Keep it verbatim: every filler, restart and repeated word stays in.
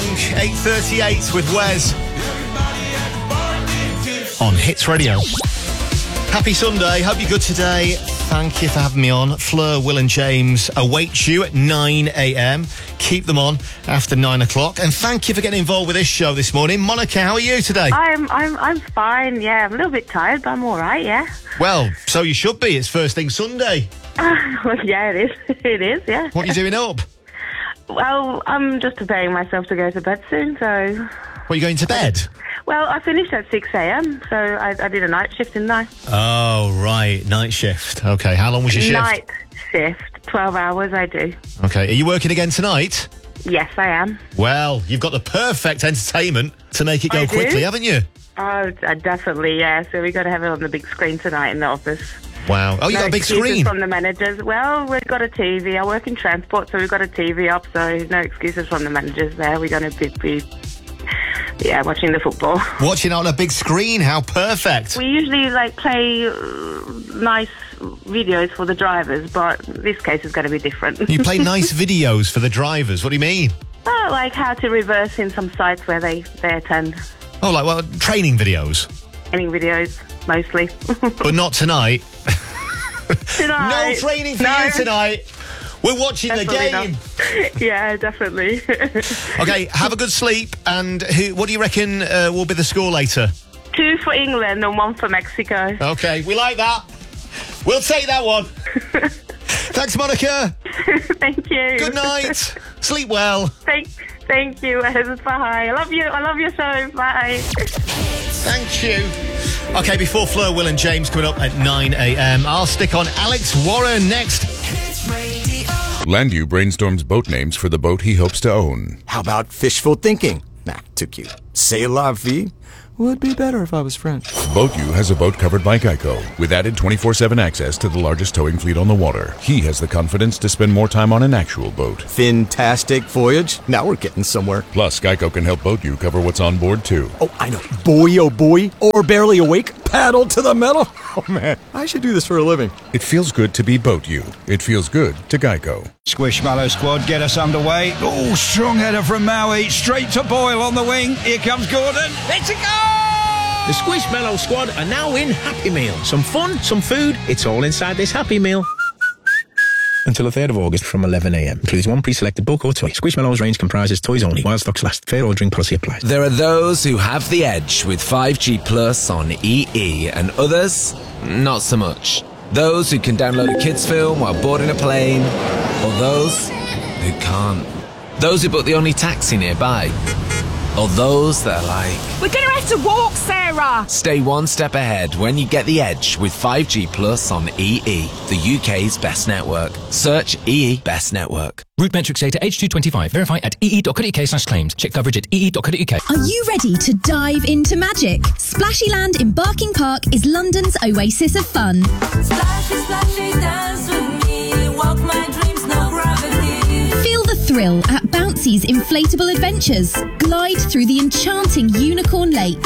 Long, eight thirty-eight with Wes on Hits Radio. Happy Sunday, hope you're good today. Thank you for having me on. Fleur, Will and James await you at nine a.m. Keep them on after nine o'clock. And thank you for getting involved with this show this morning. Monica, how are you today? I'm I'm I'm fine, yeah. I'm a little bit tired, but I'm all right, yeah. Well, so you should be. It's first thing Sunday. Uh, well, yeah, it is. It is, yeah. What are you doing up? Well, I'm just preparing myself to go to bed soon, so... What, are you going to bed? Well, I finished at six a.m, so I, I did a night shift, didn't I? Oh, right. Night shift. Okay, how long was your shift? Night shift. twelve hours I do. Okay, are you working again tonight? Yes, I am. Well, you've got the perfect entertainment to make it go I do? quickly, haven't you? Oh, uh, definitely, yeah. So we got to have it on the big screen tonight in the office. Wow. Oh, you no got a big excuses screen? from the managers. Well, we've got a T V. I work in transport, so we've got a T V up, so no excuses from the managers there. We're going to be, be, yeah, watching the football. Watching on a big screen, how perfect. We usually, like, play uh, nice videos for the drivers, but this case is going to be different. You play nice videos for the drivers, what do you mean? Oh, like how to reverse in some sites where they, they attend. Oh, like, well, training videos? Training videos, mostly. But not tonight. Tonight. No training for No. you tonight. We're watching Definitely the game. not. Yeah, definitely. Okay, have a good sleep. And who? What do you reckon uh, will be the score later? Two for England and one for Mexico. Okay, we like that. We'll take that one. Thanks, Monica. Thank you. Good night. Sleep well. Thank, thank you. Bye. I love you. I love your show. Bye. Thank you. Okay, before Fleur, Will and James coming up at nine a.m, I'll stick on Alex Warren next. Landu brainstorms boat names for the boat he hopes to own. How about fishful thinking? Nah, too cute. C'est la vie would be better if I was French. BoatU has a boat covered by Geico, with added twenty-four seven access to the largest towing fleet on the water. He has the confidence to spend more time on an actual boat. Fantastic voyage. Now we're getting somewhere. Plus, Geico can help BoatU cover what's on board, too. Oh, I know. Boy, oh boy. Or barely awake. Paddle to the metal. Oh, man. I should do this for a living. It feels good to be BoatU. It feels good to Geico. Squishmallow squad, get us underway. Oh, strong header from Maui. Straight to Boyle on the wing. Here comes Gordon. It's a goal! The Squishmallow squad are now in Happy Meal. Some fun, some food, it's all inside this Happy Meal. Until the third of August from eleven a.m. Includes one pre-selected book or toy. Squishmallows range comprises toys only. While stocks last. Fair ordering policy applies. There are those who have the edge with five G Plus on E E and others, not so much. Those who can download a kids film while boarding a plane, or those who can't. Those who book the only taxi nearby. Or those that are like... We're going to have to walk, Sarah! Stay one step ahead when you get the edge with five G Plus on E E, the U K's best network. Search E E Best Network. Route metrics data H two twenty-five. Verify at ee.co.uk slash claims. Check coverage at ee.co.uk. Are you ready to dive into magic? Splashyland in Barking Park is London's oasis of fun. Splashy, splashy, dance with me. Walk my dreams, no gravity. Feel the thrill at Bouncy's Inflatable Adventures. Glide through the enchanting Unicorn Lake.